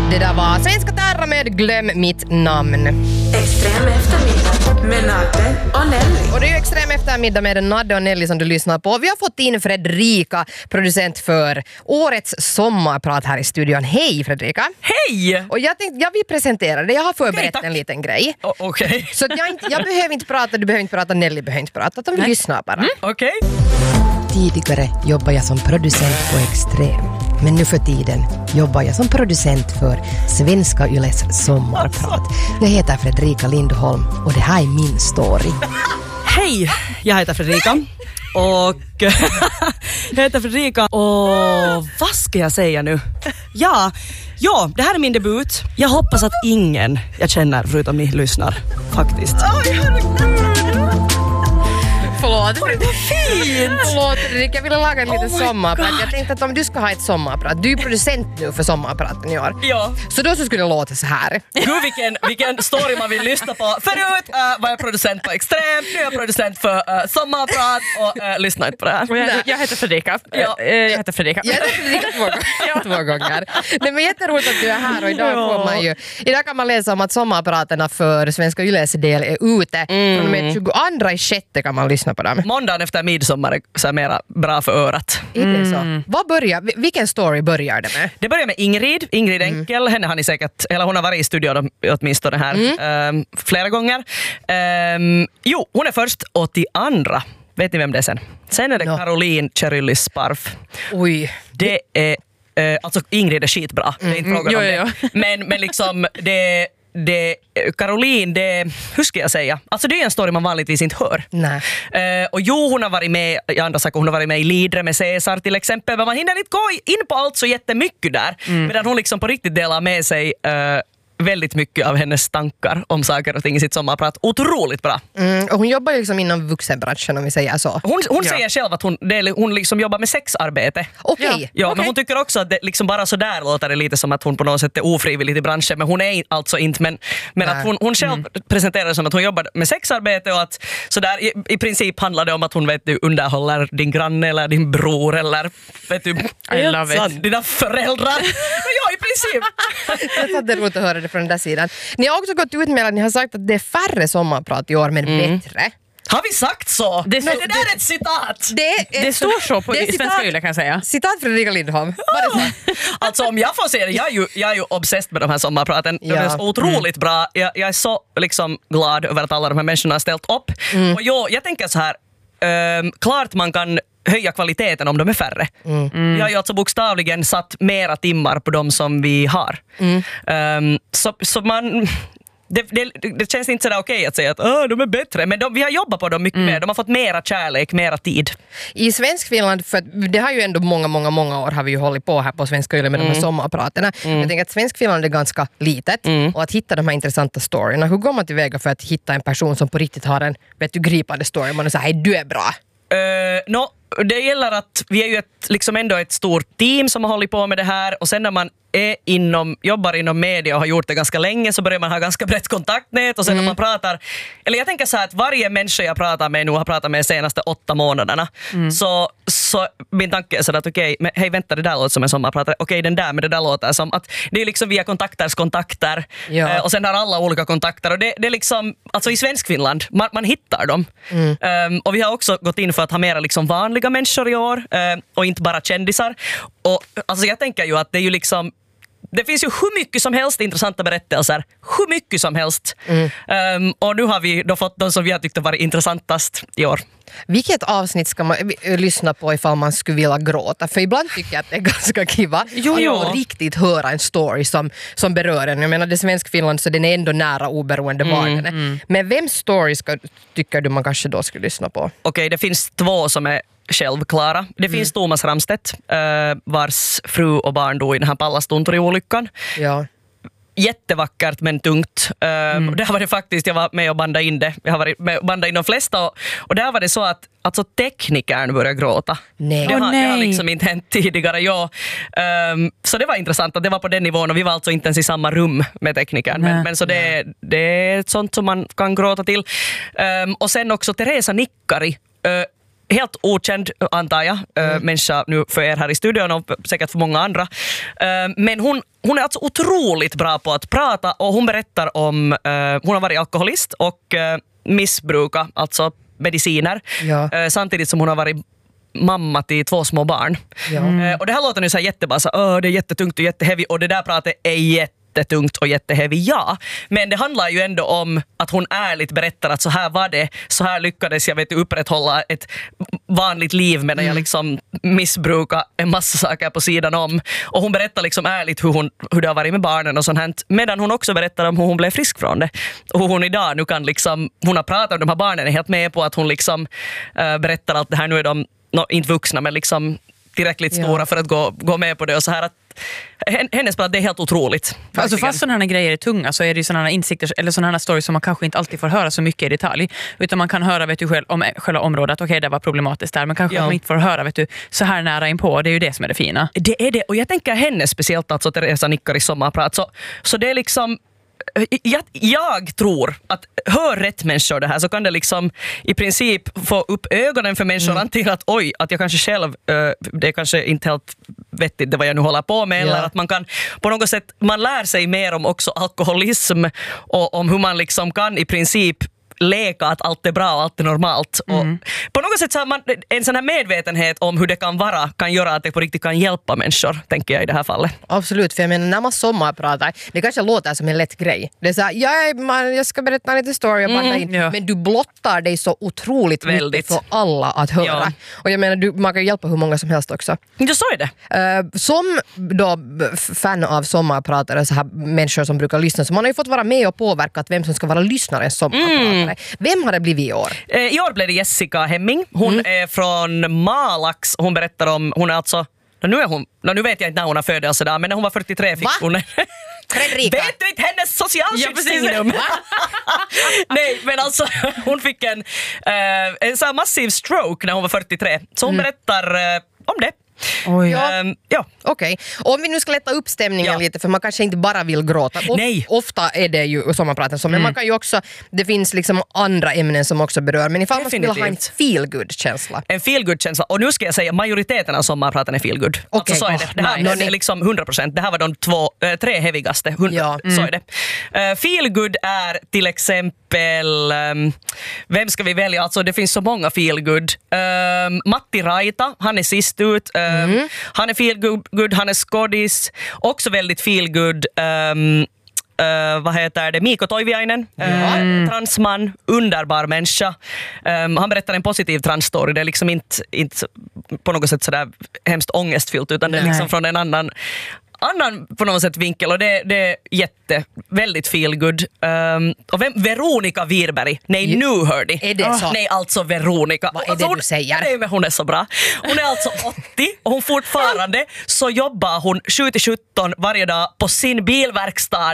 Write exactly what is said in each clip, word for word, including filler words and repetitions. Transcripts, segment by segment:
Det där var Svenska Terra med Glöm mitt namn. Extrem eftermiddag med Nadde och Nelly. Och det är ju Extrem eftermiddag med Nadde och Nelly som du lyssnar på. Vi har fått in Fredrika, producent för årets sommarprat här i studion. Hej Fredrika. Hej! Och jag tänkte, jag vill presentera det. Jag har förberett Okej, en liten grej. O- Okej. Okay. Så att jag, inte, jag behöver inte prata, du behöver inte prata, Nelly behöver inte prata. Utan vi lyssnar bara. Mm, Okej. Okay. Tidigare jobbade jag som producent på Extrem. Men nu för tiden jobbar jag som producent för Svenska Yles sommarprat. Jag heter Fredrika Lindholm och det här är min story. Hej, jag heter Fredrika. Och jag heter Fredrika och vad ska jag säga nu? Ja, ja, det här är min debut. Jag hoppas att ingen jag känner förutom ni lyssnar faktiskt. Oj, herregud. Förlåt. Oj, vad fint! Förlåt Fredrik, jag ville laga en liten Oh sommarprat. God. Jag tänkte att om du ska ha ett sommarprat, du är producent nu för sommarpraten i år. Ja. Så då så skulle det låta så här. Gud, vilken, vilken story man vill lyssna på. Förut uh, var jag producent på Extrem, nu är jag producent för uh, sommarprat och uh, lyssna inte på det här. Och jag, jag heter Fredrika. Ja. Eh, Jag heter Fredrika. Jag heter Fredrika två, gånger. två gånger. Nej, men jätteroligt att du är här och idag får man ju... Idag kan man läsa om att sommarpraterna för Svenska Yles del är ute. Mm. Från och med tjugoandra i sjätte kan man lyssna på dem. Måndagen efter midsommar är så här mera bra för örat. Är det så? Vad börjar, vilken story börjar det med? Det börjar med Ingrid, Ingrid Enkel, mm. henne har ni säkert, eller hon har varit i studion åtminstone här mm. um, flera gånger. Um, jo, hon är först och till andra, vet ni vem det är sen? Sen är det no. Caroline Cheryllis Sparf. Oj. Det är, uh, alltså Ingrid är skitbra, mm. det är inte frågan mm. om jo, det. jo. Men, men liksom det Det, Caroline, det, hur ska jag säga? Alltså det är en story man vanligtvis inte hör. Nej. Uh, och jo, hon har varit med i andra saker, hon har varit med i Lidre med Cesar till exempel, men man hinner inte gå in på allt så jättemycket där. Mm. Medan hon liksom på riktigt delar med sig uh, väldigt mycket av hennes tankar om saker och ting i sitt sommarprat. Otroligt bra. Mm, och hon jobbar ju liksom inom vuxenbranschen om vi säger så. Hon, hon ja. säger själv att hon, det, hon liksom jobbar med sexarbete. Okej. Okay. Ja, ja okay. men hon tycker också att det liksom bara så där låter det lite som att hon på något sätt är ofrivilligt i branschen, men hon är alltså inte, men, men att hon, hon själv mm. presenterar det som att hon jobbar med sexarbete och att så där, i, i princip handlar det om att hon vet du underhåller din granne eller din bror eller vet du, I love it. dina föräldrar. Ja, i princip. Jag tror att det är roligt att höra det från den där sidan. Ni har också gått ut med att ni har sagt att det är färre sommarprat i år, men mm. bättre. Har vi sagt så? Det, men det där är ett citat! Det, är, det står så på det Svenska Yle kan jag säga. Citat Fredrika Lindholm. Var det så? Alltså om jag får se det, jag är ju, jag är ju obsessed med de här sommarpraten. De är Ja. så otroligt mm. bra. Jag, jag är så liksom glad över att alla de här människorna har ställt upp. Mm. Och jo, jag tänker så här, um, klart man kan höja kvaliteten om de är färre. Mm. Mm. Vi har ju alltså bokstavligen satt mera timmar på de som vi har. Mm. Um, så, så man... Det, det, det känns inte sådär okej att säga att Åh, de är bättre, men de, vi har jobbat på dem mycket mm. mer. De har fått mera kärlek, mera tid. I svensk Finland, för det har ju ändå många, många, många år har vi ju hållit på här på Svenska Yle med mm. de här sommarpraterna. Mm. Jag tänker att svensk Finland är ganska litet mm. och att hitta de här intressanta storyna. Hur går man tillväga för att hitta en person som på riktigt har en vet du, gripande story? Man säger, hej du är bra. Uh, no, det gäller att vi är ju ett, liksom ändå ett stort team som har hållit på med det här och sen när man är inom, jobbar inom media och har gjort det ganska länge så börjar man ha ganska brett kontaktnät och sen mm. när man pratar, eller jag tänker så här att varje människa jag pratar med nu har pratat med de senaste åtta månaderna mm. så, så min tanke är så att okej, okay, hej vänta det där låter som en sommarpratare, okej okay, den där men det där låter som att det är liksom via kontakters kontakter ja. eh, och sen har alla olika kontakter och det, det är liksom, alltså i svensk Finland man, man hittar dem mm. um, och vi har också gått in för att ha mera liksom vanliga människor i år uh, och inte bara kändisar och alltså jag tänker ju att det är ju liksom det finns ju hur mycket som helst intressanta berättelser. Hur mycket som helst. Mm. Um, och nu har vi då fått de som vi har tyckt varit intressantast i år. Vilket avsnitt ska man lyssna på ifall man skulle vilja gråta? För ibland tycker jag att det är ganska kiva jo, att riktigt höra en story som, som berör en. Jag menar, det är svensk Finland så den är ändå nära oberoende mm, var den är. Mm. Men vems story ska, tycker du man kanske då skulle lyssna på? Okej, okay, det finns två som är självklara. Det mm. finns Thomas Ramstedt uh, vars fru och barn dog i den här Pallastuntori-olyckan. Ja. Jättevackert men tungt. Um, mm. och där var det faktiskt, jag var med och bandade in det. Jag har varit med och bandade in de flesta och, och där var det så att alltså teknikern började gråta. Nej. Det, har, oh, nej. det har liksom inte hänt tidigare. Ja. Um, så det var intressant att det var på den nivån och vi var alltså inte ens i samma rum med teknikern. Men, men så det, det är sånt som man kan gråta till. Um, och sen också Teresa Nikkari. Uh, helt okänd, antar jag, mm. människa nu för er här i studion och säkert för många andra. Men hon, hon är alltså otroligt bra på att prata och hon berättar om, hon har varit alkoholist och missbrukat, alltså mediciner, ja. samtidigt som hon har varit mamma till två små barn. Ja. Mm. Och det här låter nu så här jättebra, så, Åh, det är jättetungt och jätteheavy och det där pratet är jättetungt och jätteheavy, ja. Men det handlar ju ändå om att hon ärligt berättar att så här var det, så här lyckades jag vet, upprätthålla ett vanligt liv medan mm. jag liksom missbrukar en massa saker på sidan om. Och hon berättar liksom ärligt hur, hon, hur det har varit med barnen och sånt här, medan hon också berättar om hur hon blev frisk från det. Och hur hon idag nu kan liksom, hon har pratat om de här barnen, är helt med på att hon liksom äh, berättar allt det här, nu är de no, inte vuxna men liksom tillräckligt stora ja. för att gå, gå med på det och så här att hennes prat, det är helt otroligt. Alltså fast sådana här grejer är tunga så är det ju sådana här insikter eller sådana här stories som man kanske inte alltid får höra så mycket i detalj, utan man kan höra vet du själv om själva området, okej okay, det var problematiskt där, men kanske ja. man inte får höra vet du så här nära inpå, det är ju det som är det fina. Det är det, och jag tänker henne speciellt alltså Teresa Nikkaris sommarprat, så, så det är liksom Jag, jag tror att hör rätt människor det här så kan det liksom i princip få upp ögonen för människor mm. antingen att oj, att jag kanske själv uh, det är kanske inte helt vettigt det vad jag nu håller på med, ja. eller att man kan på något sätt, man lär sig mer om också alkoholism och om hur man liksom kan i princip leka att allt är bra och allt är normalt. Mm. Och på något sätt så har man en sån här medvetenhet om hur det kan vara kan göra att det på riktigt kan hjälpa människor, tänker jag i det här fallet. Absolut, för jag menar när man sommarpratar, det kanske låter som en lätt grej. Det är så här, jag, man, jag ska berätta en liten story och mm, in, ja. men du blottar dig så otroligt Väldigt. mycket för alla att höra. Ja. Och jag menar, du, man kan hjälpa hur många som helst också. Ja, så är det. Uh, som då fan av sommarpratare, så här människor som brukar lyssna, så man har ju fått vara med och påverkat vem som ska vara lyssnare sommarpratare. Mm. Vem har det blivit i år? Eh, I år blev det Jessica Hemming. Hon mm. är från Malax. Hon berättar om, hon är alltså, nu, är hon, nu vet jag inte när hon har födelse där, men när hon var fyrtiotre fick Va? hon... Fredrika. Vet du inte hennes socialskyddssignum? Nej, men alltså hon fick en, eh, en så här massiv stroke när hon var fyrtiotre. Så hon mm. berättar eh, om det. Oj. Ja. Um, ja. Okej. Okay. Om vi nu ska lätta upp stämningen ja. lite, för man kanske inte bara vill gråta. Of, Nej. Ofta är det ju sommarpraten så, men mm. man kan ju också, det finns liksom andra ämnen som också berör, men ifall Definitivt. man skulle ha en feel-good-känsla. En feel-good-känsla, och nu ska jag säga majoriteten av sommarpraten är feel-good. Okay. Alltså, så är det. Oh, det här nice. är liksom hundra procent. Det här var de två, äh, tre hevigaste. hundra Ja. Mm. Så är det. Uh, feel-good är till exempel, um, vem ska vi välja? Alltså det finns så många feel-good. Um, Matti Raita, han är sist ut. Um, mm. Han är feel-good, han är skådis. Också väldigt feel-good. Um, Uh, vad heter det? Mikko Toiviainen, mm. uh, transman, underbar människa. Um, han berättar en positiv transstory. Det är liksom inte, inte på något sätt sådär hemskt ångestfyllt, utan Nej. det är liksom från en annan annan på något sätt vinkel, och det, det är jätte, väldigt feel good. Um, och vem, Veronica Wirberg. Nej, nu hör ni. Är det så? Nej, alltså Veronica. Vad är alltså, det du säger? Nej, men hon är så bra. Hon är alltså åttio och hon fortfarande så jobbar hon sju till sjutton varje dag på sin bilverkstad.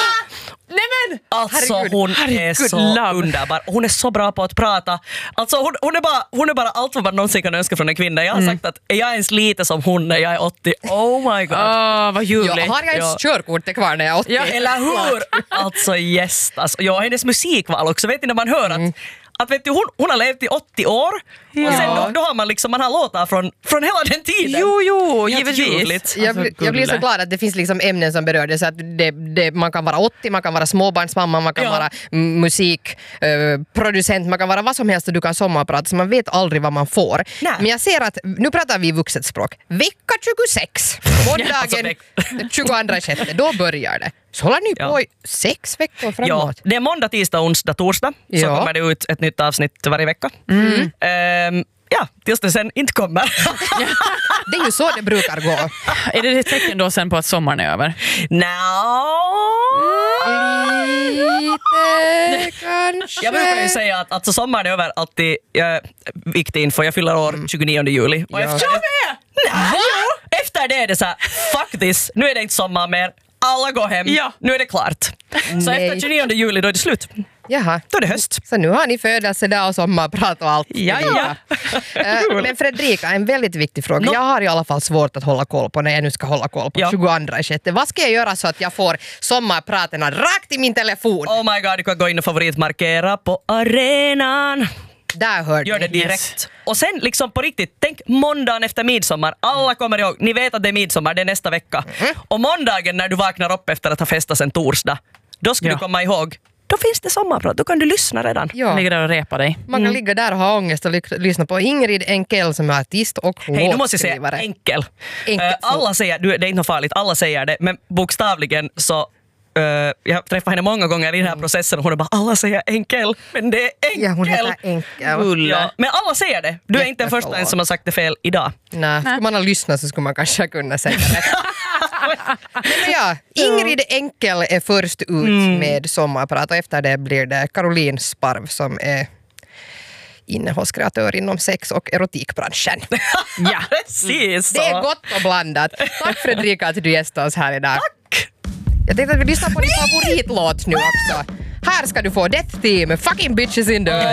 Nej men! Alltså herregud, hon herregud, är så love. underbar. Hon är så bra på att prata. Alltså hon, hon, är, bara, hon är bara allt vad man någonsin kan önska från en kvinna. Jag har mm. sagt att är jag ens lite som hon när jag är åttio? Oh my god. Oh, vad ljuvligt. Ja, har jag ens ja. körkort kvar när jag är åttio? Ja, eller hur? Alltså yes. Alltså, ja, hennes musikval också. Vet ni när man hör att mm. att vet du, hon, hon har levt i åttio år ja. och sen då, då har man liksom, man har låtar från, från hela den tiden. Jo, jo, givetvis. Alltså, jag, bli, jag blir så glad att det finns liksom ämnen som berör det, så att det, det, man kan vara åttio, man kan vara småbarnsmamma, man kan ja. vara musikproducent, uh, man kan vara vad som helst och du kan sommarprata, så man vet aldrig vad man får. Nej. Men jag ser att, nu pratar vi vuxet språk, vecka tjugosex, måndagen tjugoandra sjätte, då börjar det. Så håller ni på ja. i sex veckor framåt. Ja, det är måndag, tisdag, onsdag, torsdag. Så ja. kommer det ut ett nytt avsnitt varje vecka. Mm. Um, ja, tills det sen inte kommer. Det är ju så det brukar gå. Är det ett tecken då sen på att sommaren är över? No. Lite kanske. Jag brukar ju säga att alltså, sommaren är över alltid äh, viktig info. Jag fyller år tjugonionde juli. Och ja. efter, jag med! Nej, efter det är det så här, fuck this. Nu är det inte sommar mer. Alla går hem. Ja. Nu är det klart. Så Nej. efter tjugonionde juli då är det slut. Jaha. Då är det höst. Så nu har ni födelsedag och sommarprat och allt. Ja, ja. Men Fredrika, en väldigt viktig fråga. No. Jag har i alla fall svårt att hålla koll på när jag nu ska hålla koll på ja. tjugoandra sjätte. Vad ska jag göra så att jag får sommarpraterna rakt i min telefon? Oh my god, du kan gå in och favoritmarkera på arenan. Där hörde Gör det ni. direkt. Yes. Och sen liksom på riktigt, tänk måndagen efter midsommar. Alla kommer ihåg, ni vet att det är midsommar, det är nästa vecka. Mm. Och måndagen när du vaknar upp efter att ha festat sen torsdag, då ska Ja. du komma ihåg, då finns det sommarprat, då kan du lyssna redan. Ja. Ligger där och repar dig. Man kan ligga där och ha ångest och ly- lyssna på Ingrid Enkel som är artist och Hej, nu måste jag säga låtskrivare. enkel. Enkel. Eh, alla säger, du, det är inte något farligt, alla säger det, men bokstavligen så Uh, jag träffar henne många gånger i den här processen och hon är bara, alla säger enkel, men det är enkel. Ja, hon heter Enkel. Ulla. Ja, men alla säger det. Du är inte den första Jätteförlåt. som har sagt det fel idag. Nej, skulle man ha lyssnat så skulle man kanske kunna säga det. Men ja, Ingrid Enkel är först ut Mm. med sommarprat och efter det blir det Caroline Sparv som är innehållskreatör inom sex- och erotikbranschen. Ja, precis så. Det är gott och blandat. Tack Fredrika att du gästade oss här idag. Tack! Jag tänkte att vi lyssnar på din favoritlåt nu också. Här ska du få Death Team, Fucking Bitches in the